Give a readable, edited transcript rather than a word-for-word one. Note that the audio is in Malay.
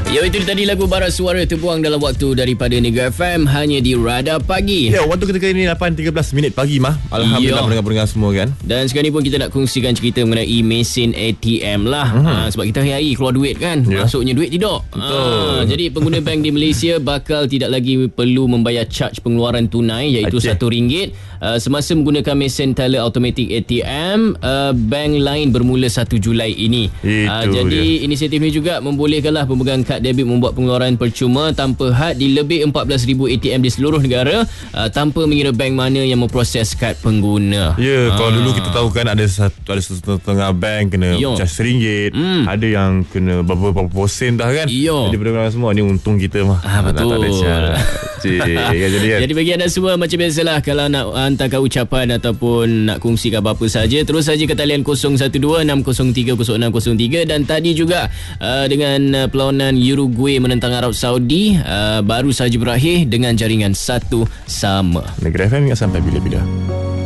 Ya, itu tadi lagu Barat Suara terbuang dalam waktu daripada Negara FM hanya di Radar Pagi. Ya, waktu ketika ini 8.13 minit pagi mah. Alhamdulillah pendengar-pendengar semua kan. Dan sekarang ni pun kita nak kongsikan cerita mengenai mesin ATM lah. Sebab kita hari-hari keluar duit kan. Masuknya duit tidak. Jadi pengguna bank di Malaysia bakal tidak lagi perlu membayar charge pengeluaran tunai iaitu RM1 semasa menggunakan mesin teller automatic ATM bank lain bermula 1 Julai ini. Jadi inisiatif ini juga membolehkanlah pemegang kad debit membuat pengeluaran percuma tanpa had di lebih 14,000 ATM di seluruh negara tanpa mengira bank mana yang memproses kad pengguna. Kalau dulu kita tahu kan ada setengah bank kena charge RM1, ada yang kena berapa sen dah kan. Jadi pendengar semua ni untung kita mah. Betul. Jadi bagi anda semua macam biasalah, kalau nak hantarkan ucapan ataupun nak kongsikan apa-apa saja, terus saja ke talian 0126030603. Dan tadi juga dengan perlawanan Uruguay menentang Arab Saudi baru saja berakhir dengan jaringan 1-1. Negara FM ingat sampai bila-bila.